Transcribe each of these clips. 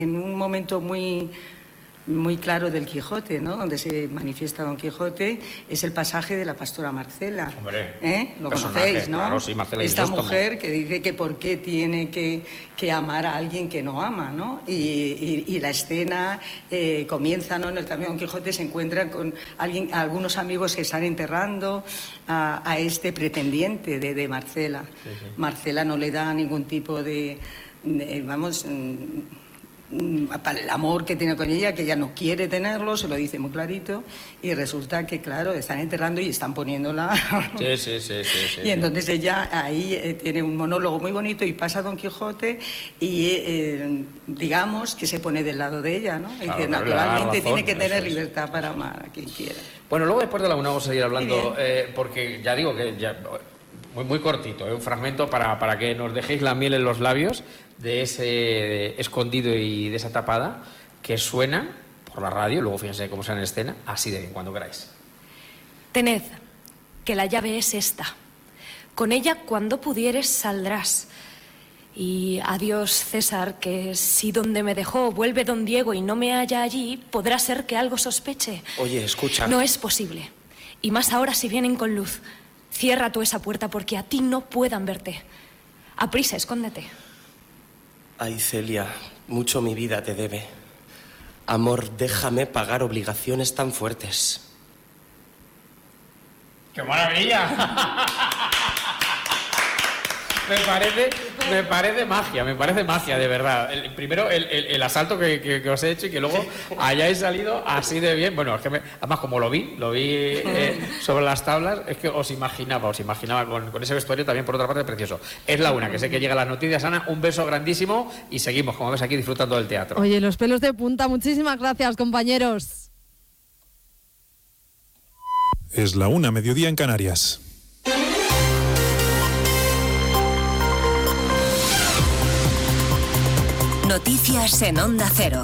En un momento muy claro del Quijote, ¿no?, donde se manifiesta Don Quijote, es el pasaje de la pastora Marcela. Hombre, lo conocéis, ¿no? Claro, sí, Marcela Esta Crisóstomo. mujer que dice que por qué tiene que amar a alguien que no ama, ¿no? Y la escena comienza, ¿no? En el camino de Don Quijote se encuentran con algunos amigos que están enterrando a este pretendiente de Marcela. Sí. Marcela no le da ningún tipo de para el amor que tiene con ella, que ella no quiere tenerlo, se lo dice muy clarito, y resulta que, claro, están enterrando y están poniéndola. Sí. Y entonces ella ahí tiene un monólogo muy bonito y pasa Don Quijote y digamos que se pone del lado de ella, ¿no? Y claro, dice, naturalmente razón, tiene que tener libertad para amar a quien quiera. Bueno, luego después de la una vamos a seguir hablando, porque ya digo que ya... Muy cortito, un fragmento para que nos dejéis la miel en los labios de ese escondido y de esa tapada que suena por la radio, luego fíjense cómo suena en escena, así de bien, cuando queráis. Tened, que la llave es esta. Con ella, cuando pudieres, saldrás. Y adiós, César, que si donde me dejó vuelve don Diego y no me halla allí, podrá ser que algo sospeche. Oye, escucha. No es posible. Y más ahora si vienen con luz. Cierra tú esa puerta porque a ti no puedan verte. Aprisa, escóndete. Ay, Celia, mucho mi vida te debe. Amor, déjame pagar obligaciones tan fuertes. ¡Qué maravilla! Me parece magia, de verdad. Primero, el asalto que os he hecho y que luego hayáis salido así de bien. Bueno, es que además como lo vi sobre las tablas, es que os imaginaba con ese vestuario también, por otra parte, precioso. Es la una, que sé que llegan las noticias, Ana, un beso grandísimo y seguimos, como ves aquí, disfrutando del teatro. Oye, los pelos de punta, muchísimas gracias, compañeros. Es la una, mediodía en Canarias. Noticias en Onda Cero.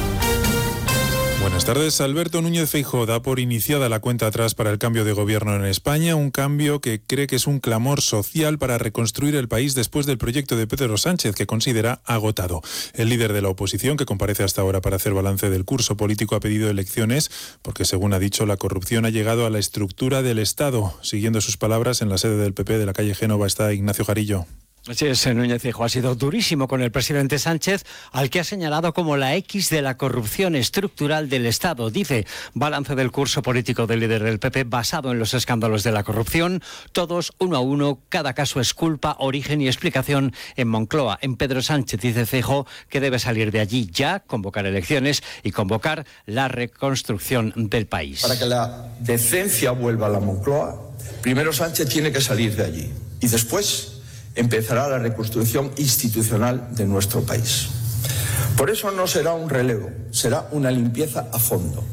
Buenas tardes. Alberto Núñez Feijóo da por iniciada la cuenta atrás para el cambio de gobierno en España, un cambio que cree que es un clamor social para reconstruir el país después del proyecto de Pedro Sánchez, que considera agotado. El líder de la oposición, que comparece hasta ahora para hacer balance del curso político, ha pedido elecciones porque, según ha dicho, la corrupción ha llegado a la estructura del Estado. Siguiendo sus palabras, en la sede del PP de la calle Génova está Ignacio Jarillo. Sí, Núñez Feijóo ha sido durísimo con el presidente Sánchez, al que ha señalado como la X de la corrupción estructural del Estado. Dice, balance del curso político del líder del PP basado en los escándalos de la corrupción, todos uno a uno, cada caso es culpa, origen y explicación en Moncloa. En Pedro Sánchez dice Feijóo que debe salir de allí ya, convocar elecciones y convocar la reconstrucción del país. Para que la decencia vuelva a la Moncloa, primero Sánchez tiene que salir de allí y después empezará la reconstrucción institucional de nuestro país. Por eso no será un relevo, será una limpieza a fondo.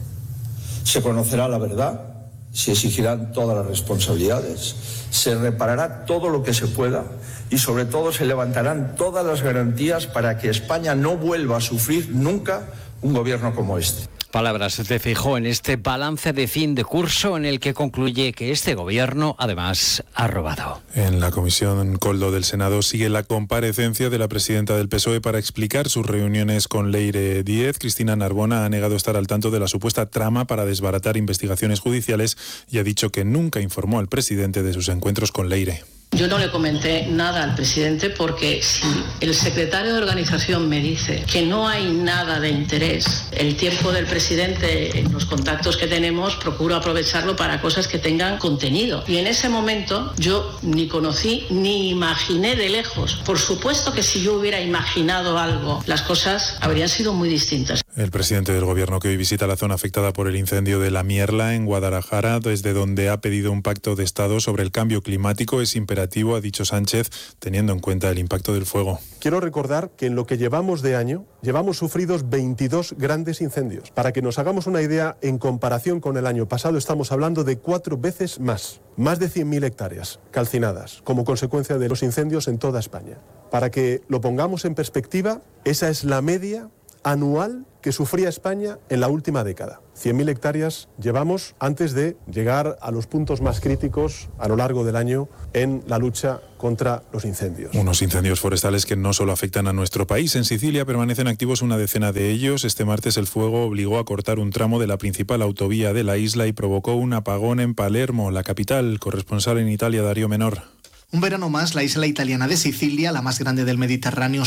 Se conocerá la verdad, se exigirán todas las responsabilidades, se reparará todo lo que se pueda y sobre todo se levantarán todas las garantías para que España no vuelva a sufrir nunca un gobierno como este. Palabras de Feijóo en este balance de fin de curso en el que concluye que este gobierno, además, ha robado. En la Comisión Coldo del Senado sigue la comparecencia de la presidenta del PSOE para explicar sus reuniones con Leire Díez. Cristina Narbona ha negado estar al tanto de la supuesta trama para desbaratar investigaciones judiciales y ha dicho que nunca informó al presidente de sus encuentros con Leire. Yo no le comenté nada al presidente porque si el secretario de organización me dice que no hay nada de interés, el tiempo del presidente en los contactos que tenemos procuro aprovecharlo para cosas que tengan contenido. Y en ese momento yo ni conocí ni imaginé de lejos. Por supuesto que si yo hubiera imaginado algo, las cosas habrían sido muy distintas. El presidente del gobierno, que hoy visita la zona afectada por el incendio de La Mierla en Guadalajara, desde donde ha pedido un pacto de Estado sobre el cambio climático, es imperativo, ha dicho Sánchez, teniendo en cuenta el impacto del fuego. Quiero recordar que en lo que llevamos de año, llevamos sufridos 22 grandes incendios. Para que nos hagamos una idea, en comparación con el año pasado, estamos hablando de 4 veces más. Más de 100.000 hectáreas calcinadas como consecuencia de los incendios en toda España. Para que lo pongamos en perspectiva, esa es la media anual que sufría España en la última década. 100.000 hectáreas llevamos antes de llegar a los puntos más críticos a lo largo del año en la lucha contra los incendios. Unos incendios forestales que no solo afectan a nuestro país. En Sicilia permanecen activos una decena de ellos. Este martes el fuego obligó a cortar un tramo de la principal autovía de la isla y provocó un apagón en Palermo, la capital. Corresponsal en Italia, Darío Menor. Un verano más, la isla italiana de Sicilia, la más grande del Mediterráneo,